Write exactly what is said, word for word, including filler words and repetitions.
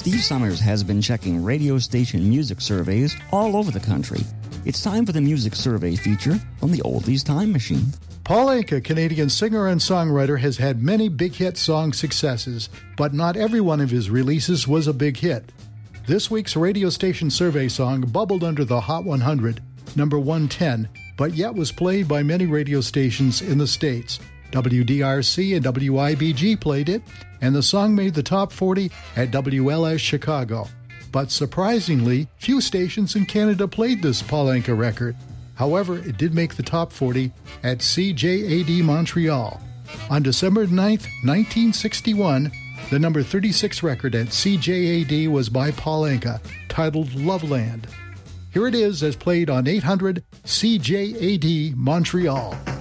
Steve Summers has been checking radio station music surveys all over the country. It's time for the Music Survey feature from the Oldies Time Machine. Paul Anka, Canadian singer and songwriter, has had many big hit song successes, but not every one of his releases was a big hit. This week's radio station survey song bubbled under the Hot one hundred, number one ten, but yet was played by many radio stations in the States. W D R C and W I B G played it, and the song made the top forty at W L S Chicago. But surprisingly, few stations in Canada played this Paul Anka record. However, it did make the top forty at C J A D Montreal. On December ninth, nineteen sixty-one, the number thirty-six record at C J A D was by Paul Anka, titled Loveland. Here it is as played on eight hundred C J A D Montreal.